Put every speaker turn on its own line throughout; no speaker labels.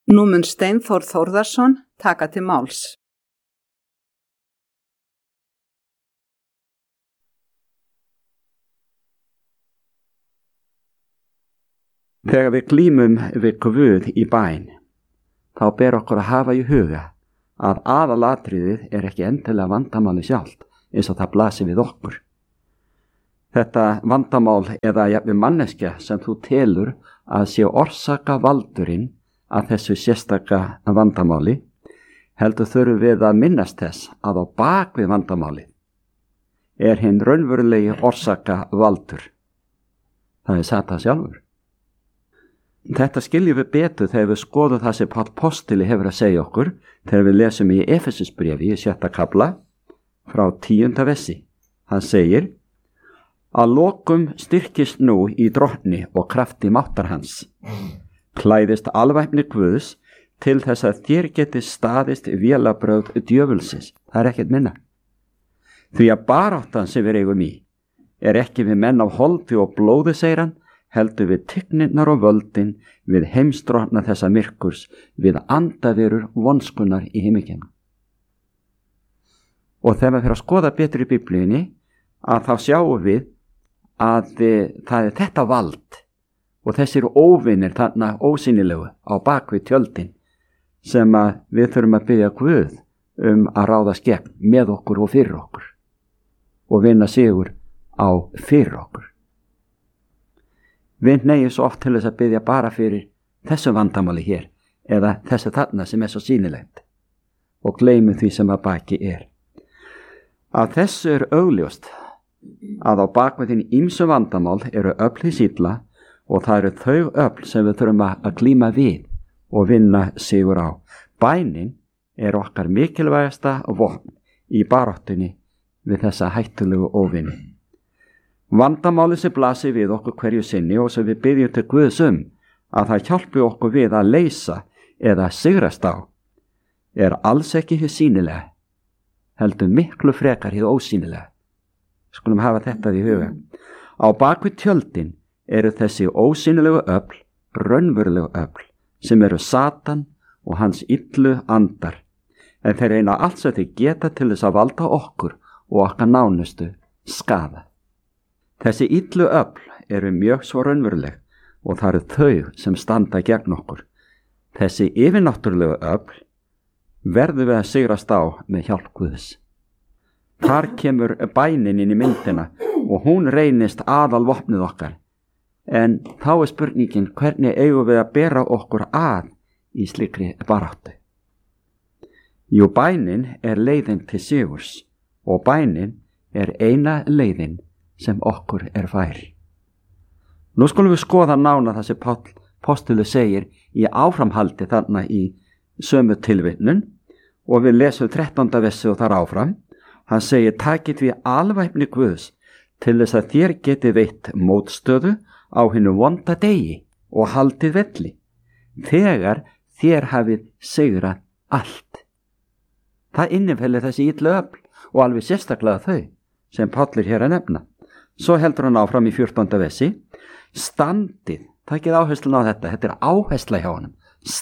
Nú mun Steinþór Þórðarson taka til máls.
Þegar við glímum við Guð í bæn, þá ber okkur að hafa í huga að aðalatriðið er ekki endilega vandamáli sjálft eins og það blasir við okkur. Þetta vandamál eða jafnvel manneskja sem þú telur að sé orsaka valdurinn að þessu sérstaka vandamáli, heldur þurfum við að minnast þess að á bak við vandamáli er hinn raunverulegi orsaka valdur. Það er Satan sjálfur. Þetta skiljum við betur þegar við skoðum það sem Páll postuli hefur að segja okkur þegar við lesum í Efesusbréfi í 6. kafla frá 10. versi. Hann segir: Að lokum styrkist nú í drottni og krafti máttar hans. Klæðist alvæpni Guðs til þess að þér geti staðist vélabrögð djöfulsins. Það er ekkert minna. Því að baráttan sem við eigum í er ekki við menn af holdi og blóði, segir hann, heldur við tigninnar og völdin, við heimsdrottna þessa myrkurs, við andaverur vonskunnar í himmingeimnum. Og þegar við fyrir að skoða betur í Biblíunni, að þá sjáum við að það er þetta vald og þessir óvinir þarna ósýnilegu á bakvið tjöldin sem að við þurfum að biðja Guð að ráðast gegn með okkur og fyrir okkur og vinna sigur á fyrir okkur. Við neyjum svo oft til þess að biðja bara fyrir þessu vandamáli hér eða þessu þarna sem er svo sýnilegt og gleymum því sem að baki er. Að þessu er augljóst að á bakvið ýmsu vandamál eru öfl hins illa og það eru þau öfl sem við þurfum að glíma við og vinna sigur á. Bænin er okkar mikilvægasta vopn í baráttunni við þessa hættulegu óvini. Vandamáli sem blasir við okkur hverju sinni og sem við biðjum til Guðs að það hjálpi okkur við að leysa eða sigrast á er alls ekki hið sýnilega, heldur miklu frekar hið ósýnilega. Skulum hafa þetta í huga. Á bakvið tjöldin eru þessi ósýnilegu öfl, raunverulegu öfl, sem eru Satan og hans illu andar, en þeir reyna allt sem þeir geta til þess að valda okkur og okkar nánustu skaða. Þessi illu öfl eru mjög svo raunveruleg og það eru þau sem standa gegn okkur. Þessi yfirnáttúrulegu öfl verðum við að sigrast á með hjálp Guðs. Þar kemur bænin inn í myndina og hún reynist aðal vopnið okkar. En þá er spurningin, hvernig eigum við að bera okkur að í slíkri baráttu? Jú, bænin er leiðin til sigurs og bænin er eina leiðin sem okkur er fær. Nú skulum við skoða nána það sem Páll postuli segir í áframhaldi þarna í sömu tilvitnun og við lesum 13. versi og þar áfram. Hann segir: Takið við alvæpni Guðs til þess að þér geti veitt mótstöðu á hinu vonda degi og haldið velli, þegar þér hafið sigrað allt. Það innifellir þessi illu öfl og alveg sérstaklega þau sem Páll er hér að nefna. Svo heldur hann áfram í 14. versi: Standið, takið áhersluna á þetta er áhersla hjá honum.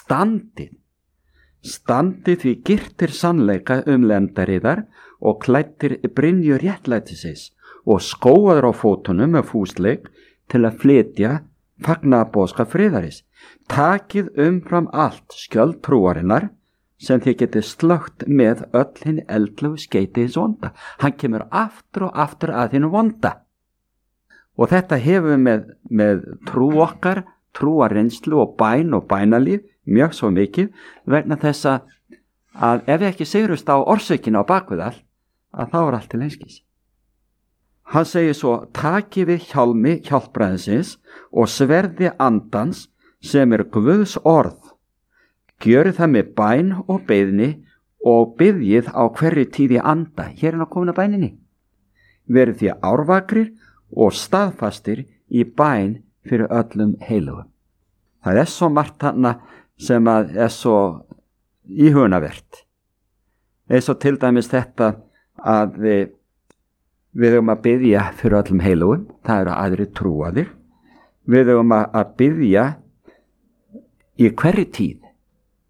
Standið því girtir sannleika lendariðar og klæddir brynju réttlætisins og skóaður á fótunum með fúsleik til að flytja fagnaðarboðskap friðarins. Takið umfram allt skjöld trúarinnar sem þið getið slögt með öll hinn eldlegu skeyti hins vonda. Hann kemur aftur og aftur að hinn vonda. Og þetta hefur með trú okkar, trúarreynslu og bæn og bænalíf mjög svo mikið vegna þess að ef við ekki sigrust á orsökina á bakvið allt, að þá er allt til einskis. Hann segir svo: Takið við hjálmi hjálpræðisins og sverði andans sem er Guðs orð. Gjörið það með bæn og beiðni og biðjið á hverri tíð í anda. Hér er komin að bæninni. Verið því árvakrir og staðfastir í bæn fyrir öllum heilugum. Það er svo margt þarna sem er svo íhugunarvert. Eins og til dæmis þetta að við höfum að biðja fyrir öllum heilugum, það eru aðri trúaðir. Við höfum að biðja í hverri tíð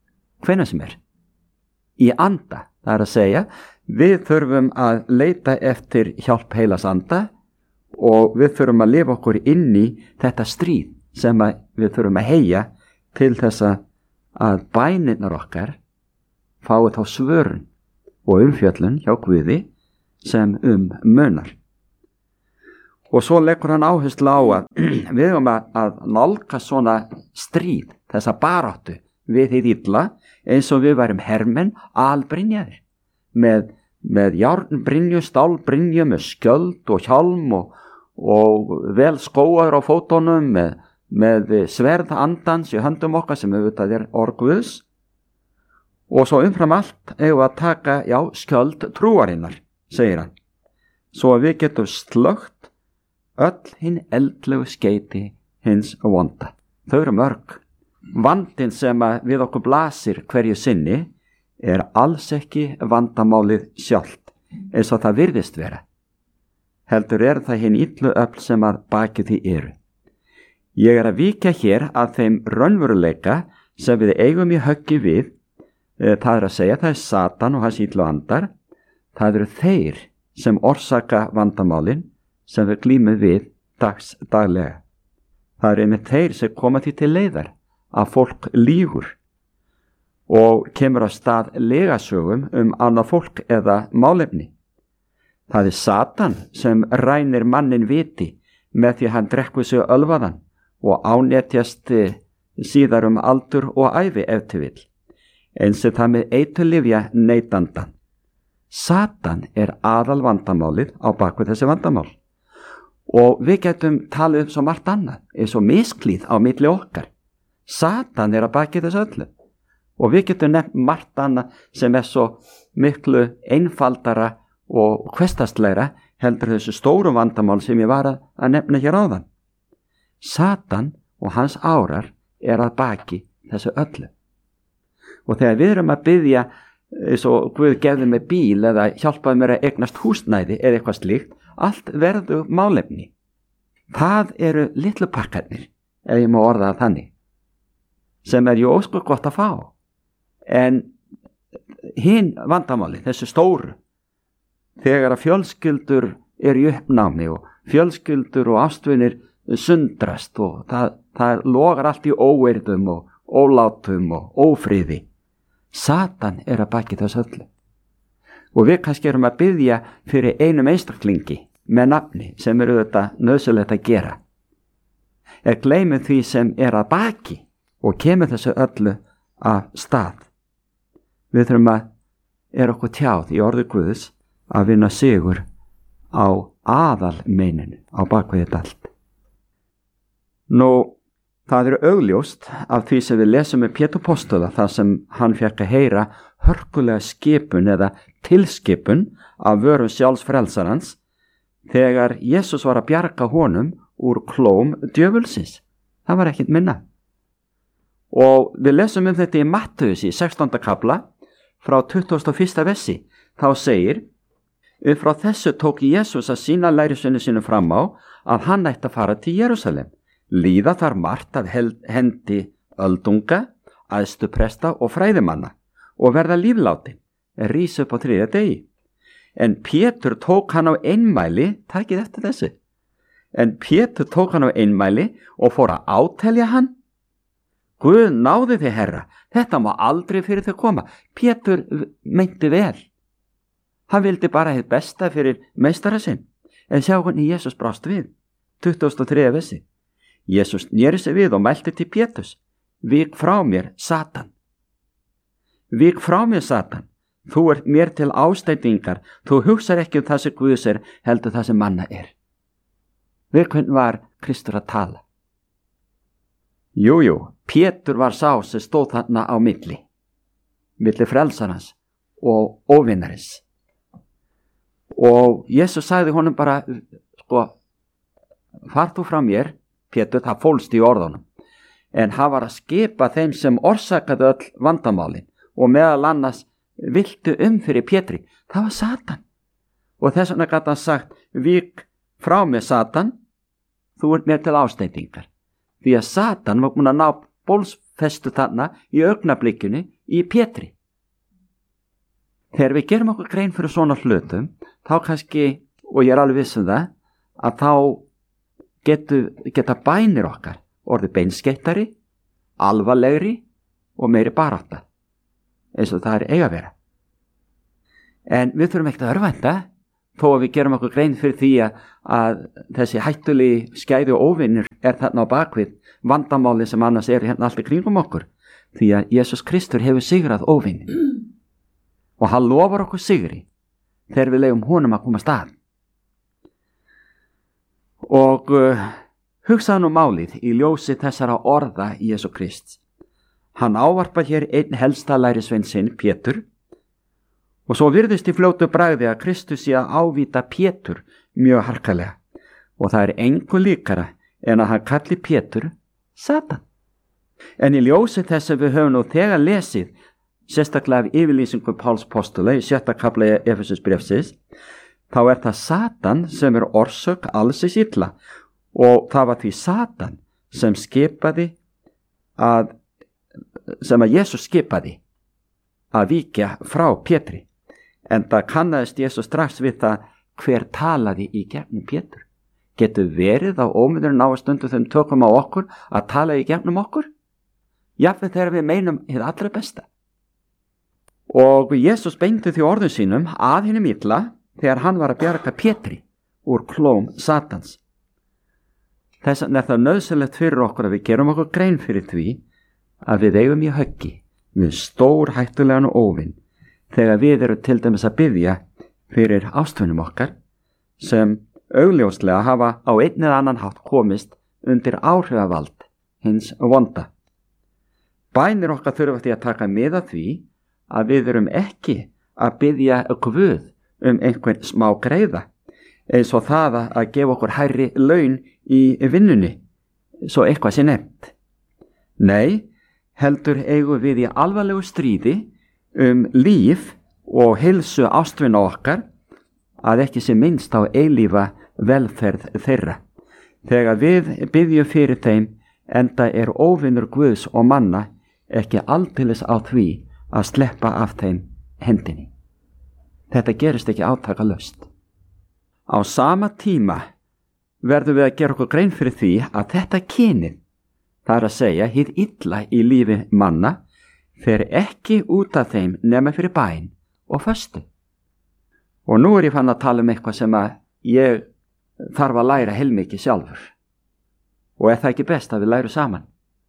hvenær sem í anda. Það að segja, við þurfum að leita eftir hjálp heilags anda og við þurfum að lifa okkur inn í þetta stríð sem við þurfum að heyja til þess að bænirnar okkar fái þá svörun og umfjöllun hjá Guði sem munar. Og svo leggur hann áherslu á að við höfum að nálga svona stríð, þessa baráttu við hið illa, eins og við værum hermenn albrynjaðir með járnbrynju, stálbrynju, með skjöld og hjálm og vel skóaður á fótunum, með sverð andans í höndum okkar sem auðvitað orð Guðs. Og svo umfram allt eigum við að taka, skjöld trúarinnar, segir hann, svo að við getum slögt öll hinn eldlegu skeyti hins vonda. Þau eru mörg. Vandinn sem við okkur blasir hverju sinni alls ekki vandamálið sjálft, eins og það virðist vera. Heldur það hinn illu öfl sem að baki því eru. Ég að víkja hér að þeim raunveruleika sem við eigum í höggi við, það að segja, það Satan og hans illu andar, það eru þeir sem orsaka vandamálin sem við glímum við daglega. Það eru einmitt þeir sem koma því til leiðar að fólk lýgur og kemur á stað legasögum annað fólk eða málefni. Það Satan sem rænir mannin viti með því hann drekkur sig ölvaðan og ánetjast síðar aldur og ævi ef til vill, eins og það með eiturlyfja neytandan. Satan aðal vandamálið á bakvið þessi vandamál. Og við getum talið svo margt annað, eins og misklíð á milli okkar. Satan að baki þessu öllu. Og við getum nefnt margt annað sem svo miklu einfaldara og hversdagslegra heldur þessu stóru vandamál sem ég var að nefna hér áðan. Satan og hans árar að baki þessu öllu. Og þegar við erum að biðja, svo Guð gefði mig bíl eða hjálpaði mér að eignast húsnæði eða eitthvað slíkt, allt verður málefni. Það eru litlu pakkarnir, ef ég má orða það þannig, sem jú óskur gott að fá. En hinn vandamáli, þessu stóru, þegar að fjölskyldur í uppnámi og fjölskyldur og ástvinir sundrast og það logar allt í óeirðum og ólátum og ófriði. Satan að baki þessu öllu. Og við kannski erum að biðja fyrir einum einstaklingi með nafni sem þetta nauðsynlegt að gera. Gleymum því sem að baki og kemur þessu öllu af stað. Við þurfum að okkur tjáð í orði Guðs að vinna sigur á aðalmeininu á bakvið þetta allt. Nú, það augljóst af því sem við lesum með Pétur Póstola, þar sem hann fékk að heyra hörkulega skipun eða tilskipun af vörum sjálfs frelsarans þegar Jesús var að bjarga honum úr klóm djöfulsins. Það var ekkert minna. Og við lesum þetta í Mattheus í 16. kapla frá 21. versi. Þá segir, frá þessu tók Jesús að sína lærisveinum sínum fram á að hann ætti að fara til Jerúsalem. Líða þar margt af hendi öldunga, æðstupresta og fræðimanna og verða líflátin, rís upp á 3. degi. En Pétur tók hann á einmæli, takið eftir þessu, en Pétur tók hann á einmæli og fór að átelja hann. Guð náði þig, Herra, þetta má aldrei fyrir þig koma. Pétur meinti vel. Hann vildi bara hið besta fyrir meistara sinn, en sjá hvernig Jesús brást við. 23. versi. Jesús sneri sig við og mælti til Péturs, vík frá mér, Satan. Vík frá mér, Satan. Þú mér til ásteytingar, þú hugsar ekki það sem Guðs heldur það sem manna Við hvern var Kristur að tala? Jú, Pétur var sá sem stóð þarna á milli frelsarans og óvinnarins. Og Jesús sagði honum bara, far þú frá mér, Pétur, það fólst í orðunum. En hann var að skipa þeim sem orsakaði öll vandamálin og meðal annars viltu fyrir Pétri. Það var Satan. Og þess vegna gat hann sagt, vík frá mér, Satan, þú mér til ásteytingar. Því að Satan var búin að ná bólsfestu þarna í augnablikkinu í Pétri. Þegar við gerum okkur grein fyrir svona hlutum, þá kannski, og ég alveg viss það, að þá geta bænir okkar orðið beinskeyttari, alvarlegri og meiri barátta, eins og það eiga að vera. En við þurfum ekkert að örvænta, þó að við gerum okkur grein fyrir því að þessi hættulegi skæði og óvinnur þarna á bakvið vandamáli sem annars hérna allt í kringum okkur, því að Jesús Kristur hefur sigrað óvinni og hann lofar okkur sigri þegar við leyfum honum að koma stað. Og hugsaðu nú málið í ljósi þessara orða Jesú Krist. Hann ávarpar hér einn helsta lærisvein sinn, Pétur, og svo virðist í fljótu bragði að Kristus sé að ávíta Pétur mjög harkalega, og það engu líkara en að hann kalli Pétur Satan. En í ljósi þess að við höfum nú þegar lesið, sérstaklega af yfirlýsingu Páls postula í 6. kafla Efesusbréfsins, þá það Satan sem orsök allsins illa, og það var því Satan sem að Jesús skipaði að víkja frá Pétri. En það kannaðist Jesús strax við það hver talaði í gegnum Pétur. Getur verið á ómyndurinn á stundu þeim tökum á okkur að tala í gegnum okkur? Jafnvel þegar við meinum hið allra besta. Og Jesús beindi því orðum sínum að hinum illa þegar hann var að bjarga Pétri úr klóm Satans. Þess vegna það nauðsynlegt fyrir okkur að við gerum okkur grein fyrir því að við eigum í höggi við stór hættulegan óvinn þegar við erum til dæmis að biðja fyrir ástvinum okkar sem augljóslega hafa á einn eða annan hátt komist undir áhrifavald hins vonda. Bænir okkar þurfa því að taka mið af því að við erum ekki að biðja Guð einhvern smá greiða, eins og það að gefa okkur hærri laun í vinnunni, svo eitthvað sé nefnt. Nei, heldur eigum við í alvarlegu stríði líf og heilsu ástvina okkar, að ekki sé minnst á eilífa velferð þeirra. Þegar við biðjum fyrir þeim, enda óvinur Guðs og manna ekki aldeilis á því að sleppa af þeim hendinni. Þetta gerist ekki átakalaust. Á sama tíma verðum við að gera okkur grein fyrir því að þetta kynið, það að segja hið illa í lífi manna, fer ekki út af þeim nema fyrir bæn og föstu. Og nú ég fann að tala eitthvað sem að ég þarf að læra heilmikið sjálfur. Og það ekki best að við lærum saman.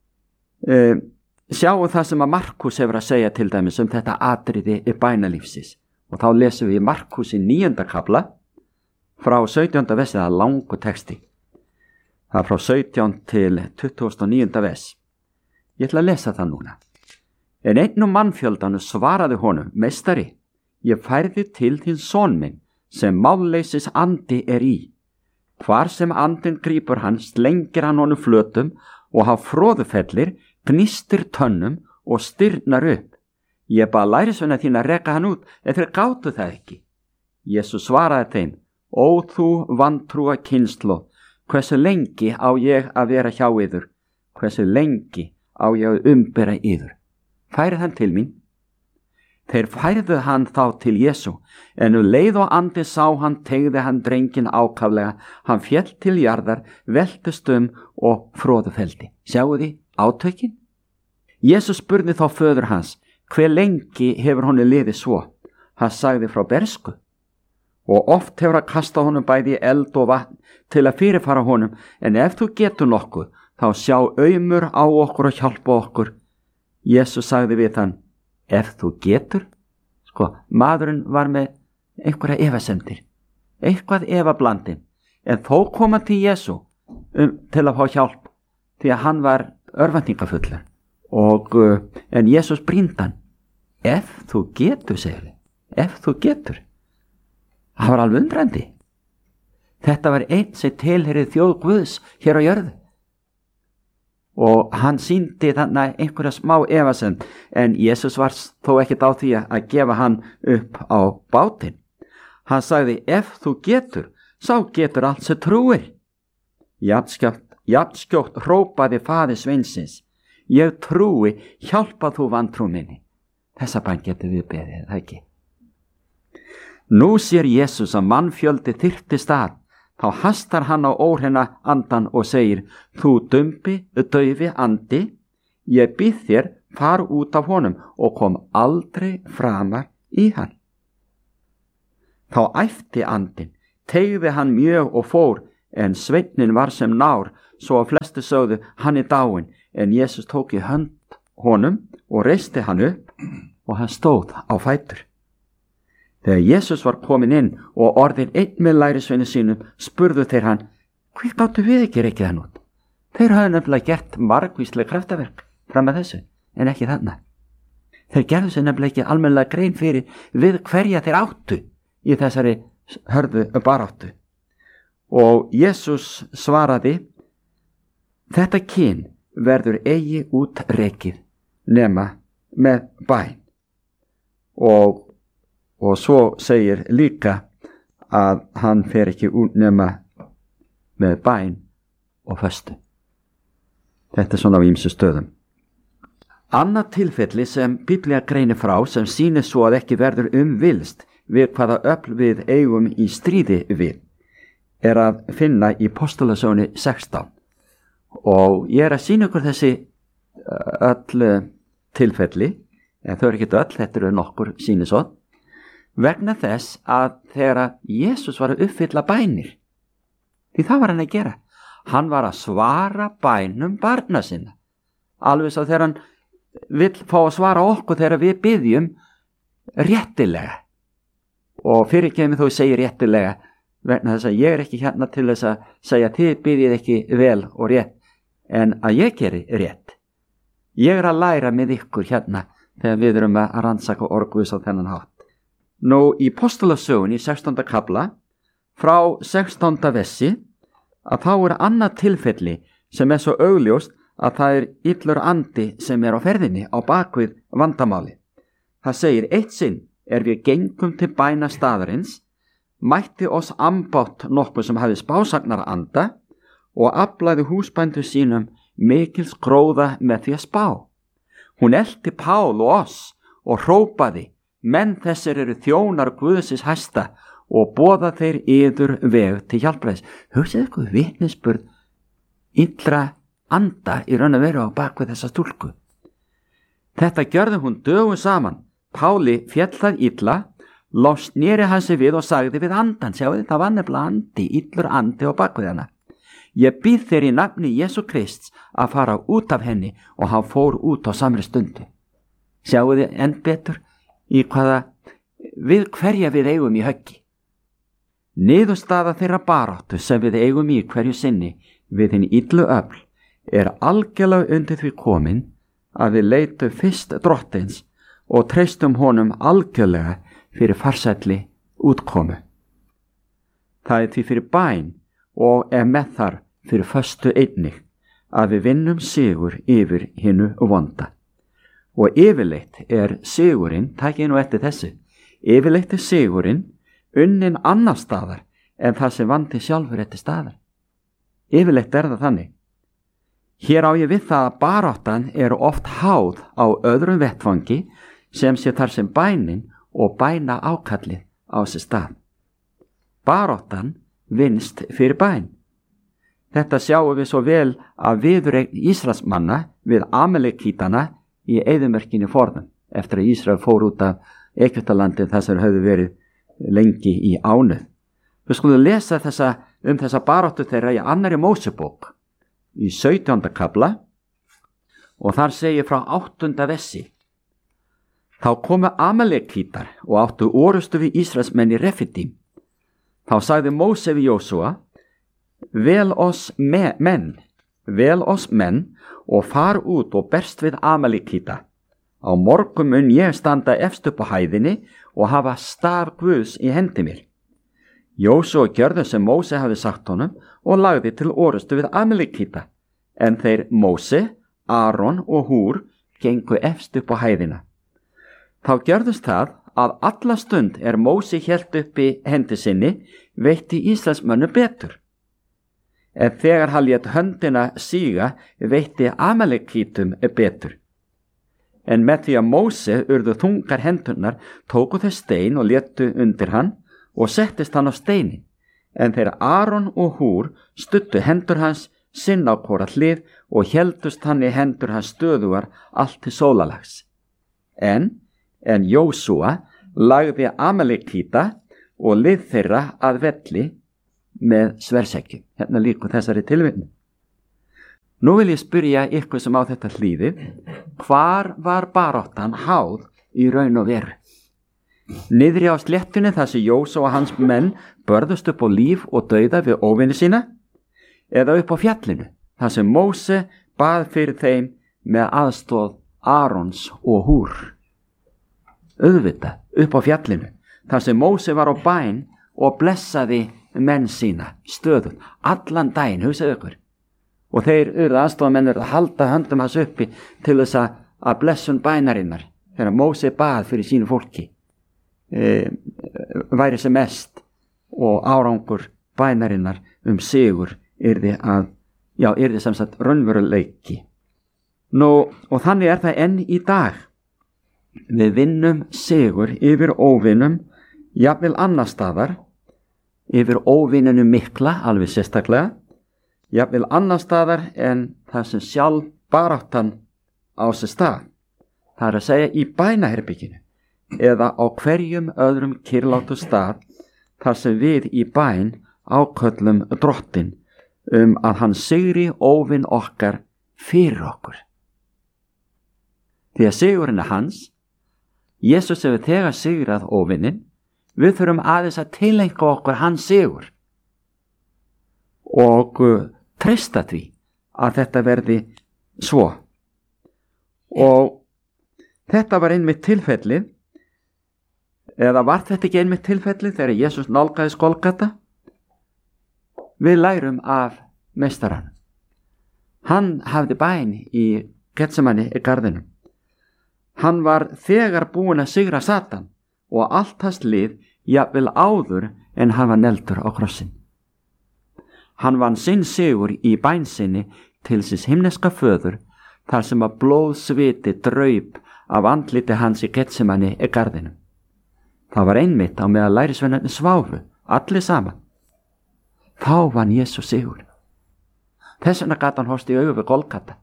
Sjáum það sem að Markús hefur að segja til dæmis þetta atriði í bænalífsins. Og þá lesum við Markús í 9. kafla frá 17. vers, það langu texti. Það frá 17 til 29. vers. Ég ætla að lesa það núna. En einn mannfjöldanu svaraði honum, meistari, ég færði til þín son minn sem málleysis andi í. Hvar sem andin grípur hann, slengir hann honum flötum og hann froðufellir, gnistir tönnum og stirnar upp. Ég bað lærisveina þín að reka hann út, en þeir gátu það ekki. Jesús svaraði þeim, ó þú vantrúa kynslóð, hversu lengi á ég að vera hjá yður, hversu lengi á ég að umbera yður. Færið hann til mín. Þeir færðu hann þá til Jesú, en leið og andi sá hann, teygði hann drenginn ákaflega, hann féll til jarðar, veltist og froðufeldi. Sjáu því átökin? Jesús spurði þá föður hans, hve lengi hefur honum liðið svo? Hann sagði frá bersku. Og oft hefur hann kastað honum bæði eld og vatn til að fyrirfara honum, en ef þú getur nokkuð, þá sjá aumur á okkur og hjálpa okkur. Jesús sagði við hann, ef þú getur? Maðurinn var með einhverja efasemdir, eitthvað efablandin, en þó kom hann til Jesú til að fá hjálp, því að hann var örvæntingafullur. En Jesús brýndi hann, ef þú getur, segir við, ef þú getur. Það var alveg undrandi. Þetta var einn sem tilheyrði þjóð Guðs hér á jörðu. Og hann sýndi þannig einhverja smá efasemd, en Jesús var þó ekkert á því að gefa hann upp á bátinn. Hann sagði, ef þú getur, sá getur allt sem trúir. Jafnskjótt hrópaði faðir sveinsins, ég trúi, hjálpa þú vantrú minni. Þessa bæn getur við beðið, það ekki. Nú sér Jesús að mannfjöldi þyrptist að, þá hastar hann á óhreina andan og segir: Þú daufi andi, ég býð þér, far út af honum og kom aldrei framar í hann. Þá æpti andinn, teygði hann mjög og fór, en sveinninn var sem nár, svo að flestu sögðu: Hann er dáinn. En Jesús tók í hönd honum og reisti hann upp og hann stóð á fætur. Þegar Jesús var kominn inn og orðinn einn með lærisveinum sínum, spurðu þeir hann: Hví gátu við ekki rekið hann út? Þeir hafði nefnilega gert margvísleg kraftaverk fram að þessu, en ekki þarna. Þeir gerðu sér nefnilega ekki almennilega grein fyrir við hverja þeir áttu í þessari hörðu baráttu. Og Jesús svaraði: Þetta kyn verður eigi út rekið nema með bæn. Og svo segir líka að hann fer ekki út nema með bæn og föstu. Þetta er svona á ýmsu stöðum. Annað tilfelli sem Biblía greinir frá, sem sýnir svo að ekki verður vilst við hvaða öfl við eigum í stríði við, er að finna í Postulasögunni 16. Og ég er að sýna ykkur þessi öll tilfelli, en þau eru ekki öll, þetta eru nokkur sýnisot, vegna þess að þegar Jesús var að uppfylla bænir, því það var hann að gera, hann var að svara bænum barna sinna, alveg svo þegar hann vill fá að svara okkur þegar við biðjum réttilega. Og fyrirgefðu þó ég segi réttilega, vegna þess að ég er ekki hérna til þess að segja þið biðjið ekki vel og rétt, en að ég geri rétt. Ég er að læra með ykkur hérna þegar við erum að rannsaka orð Guðs á þennan hátt. Nú í Postulasögunni í 16. kafla frá 16. versi, að þá er annað tilfelli sem er svo augljóst að það er illur andi sem er á ferðinni á bakvið vandamáli. Það segir: Eitt sinn við gengum til bæna staðarins, mætti oss ambátt nokkuð sem hafði spásagnar anda og aflaði húsbændu sínum mikils gróða með því að spá. Hún elti Pál og oss og hrópaði: Menn þessir eru þjónar Guðsins hæsta og boða þeir yður veg til hjálpræðis. Hugsið ykkur vitnisburð illra anda í raun að vera á bakvið þessa stúlku. Þetta gjörði hún dögum saman. Páli féll það illa, loks sneri hann sig við og sagði við andan: Sjáðu, það var nefnilega andi, illur andi á bakvið hana. Ég býð þér í nafni Jesú Krists að fara út af henni, og hann fór út á samri stundu. Sjáðu þið enn betur í við hverja við eigum í höggi. Niðurstaða þeirra baráttu sem við eigum í hverju sinni við hinn illu öfl er algjörlega undir því komin að við leitum fyrst drottins og treystum honum algjörlega fyrir farsælli útkomu. Það er því fyrir bæn og er með þar fyrir föstu einnig að við vinnum sigur yfir hinnu vonda. Og yfirleitt er sigurinn, takið nú eftir þessu, yfirleitt er sigurinn unnin annar staðar en það sem vandi sjálfur eftir staðar. Yfirleitt er það þannig. Hér á ég við það að baráttan eru oft háð á öðrum vettfangi sem sé þar sem bænin og bæna ákallið á sér stað. Baráttan vinnst fyrir bæn. Þetta sjáum við svo vel að viðureign Ísraelsmanna við Amalekítana í eyðimörkinni forðum, eftir að Ísrael fór út af Egyptalandi þar sem höfðu verið lengi í ánauð. Við skulum lesa þessa baráttu þeirra í annarri Mósebók í 17. kafla og þar segir frá 8. versi: Þá komu Amalekítar og áttu orustu við Ísraelsmenn í Refidim. Þá sagði Móse við Jósúa: Vel oss menn og far út og berst við Amalekíta. Á morgun mun ég standa efst upp á hæðinni og hafa staf Guðs í hendi mér. Jósúa gjörði sem Móse hafði sagt honum og lagði til orustu við Amalekíta, en þeir Móse, Aron og Húr gengu efst upp á hæðina. Þá gjörðist það að alla stund er Móse hélt uppi hendi sinni veitti Ísraelsmönnum betur. En þegar hann lét höndina síga veitti Amalekítum betur. En með því að Móse urðu þungar hendurnar, tóku þau stein og létu undir hann og settist hann á steinin. En þegar Aron og Húr stuttu hendur hans sinn á hvora hlið og héldust hann í hendur hans stöðugar allt til sólalags. En Jósúa lagði Amalekíta og lið þeirra að velli með sverðseggjum. Hérna líkur þessari tilvitnun. Nú vil ég spyrja ykkur sem á þetta hlýðið, hvar var baráttan háð í raun og veru? Niðri á sléttunni þar sem Jósúa og hans menn börðust upp á líf og dauða við óvini sína, eða upp á fjallinu þar sem Móse bað fyrir þeim með aðstoð Arons og Húr? Auðvitað upp á fjallinu þar sem Móse var á bæn og blessaði menn sína stöðun allan daginn, hugsaðu ykkur. Og þeir urðu aðstofamennir að halda höndum hans uppi til þess að blessun bænarinnar þegar Móse bað fyrir sínu fólki væri sem mest og árangur bænarinnar sigur yrði sem sagt raunveruleiki. Nú, og þannig er það enn í dag. Við vinnum sigur yfir óvinum, jafnvel annar staðar, yfir óvinunum mikla, alveg sérstaklega, jafnvel annar staðar en það sem sjálf baráttan á sér stað. Það er að segja í bænaherbygginu eða á hverjum öðrum kyrlátu stað þar sem við í bæn áköllum Drottinn að hann sigri óvin okkar fyrir okkur. Því að sigurinn er hans, Jesús hefur þegar sigrað óvinnin, við þurfum aðeins að tileinka okkur hans sigur og treysta því að þetta verði svo. Og þetta var einmitt tilfellið, eða var þetta ekki einmitt tilfellið þegar Jesús nálgaðist Golgata? Við lærum af meistarann. Hann hafði bæn í Getsemani í garðinum. Hann var þegar búinn að sigra Satan og allt hans lið jafnvel áður en hann var negldur á krossin. Hann vann sinn sigur í bæn sinni til síns himneska föður þar sem að blóðsviti draup af andliti hans í Getsemani í garðinum. Það var einmitt á meðan lærisveinarnir sváfu, allir saman. Þá vann Jesús sigur. Þess vegna gat hann horfst í augu við Golgata.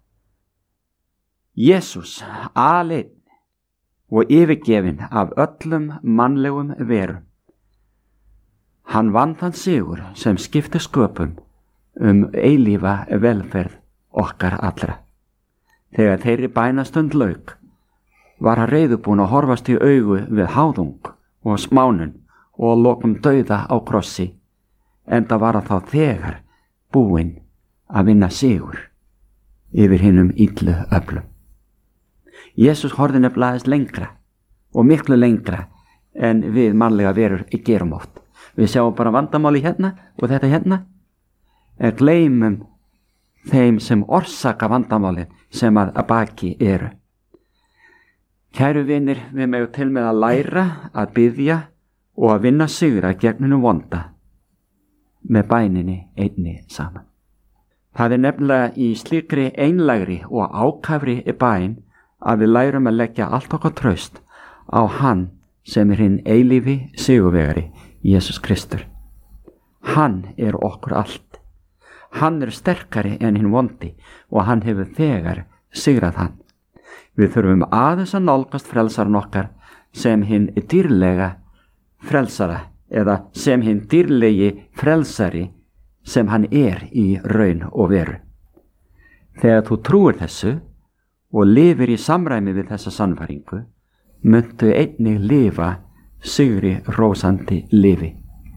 Jesús aleinn og yfirgefinn af öllum mannlegum verum. Hann vann þann sigur sem skipti sköpum eilífa velferð okkar allra. Þegar þeirri bænastund lauk, var hann reiðubúinn að horfast í augu við háðung og smánun og lokum dauða á krossi, enda var hann þá þegar búinn að vinna sigur yfir hinum illu öflum. Jesús horfði nefnilega aðeins lengra og miklu lengra en við mannlega verur gerum oft. Við sjáum bara vandamáli hérna og þetta hérna, en gleymum þeim sem orsaka vandamáli sem að baki eru. Kæru vinir, við megum til með að læra að biðja og að vinna sigra gegnum vonda með bæninni einni saman. Það er nefnilega í slíkri einlægri og ákafri bæn að við lærum að leggja allt okkar traust á hann sem er hinn eilífi sigurvegari, Jesús Kristur. Hann er okkur allt. Hann er sterkari en hinn vondi og hann hefur þegar sigrað hann. Við þurfum aðeins að nálgast frelsaran okkar sem hinn dýrlega frelsara eða sem hinn dýrlegi frelsari sem hann er í raun og veru. Þegar þú trúir þessu og lifir í samræmi við þessa sannfæringu, muntu einnig lifa sigri rósandi lifi.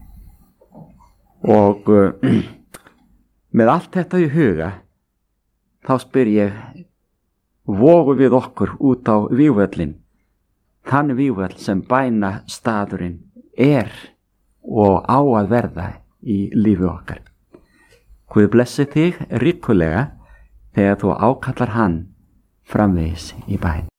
Og með allt þetta í huga, þá spyr ég, vogum við okkur út á vígvöllin, þann vígvöll sem bæna staðurinn er og á að verða í lífi okkar. Guð blessi þig ríkulega þegar þú ákallar hann framvegis í bæn.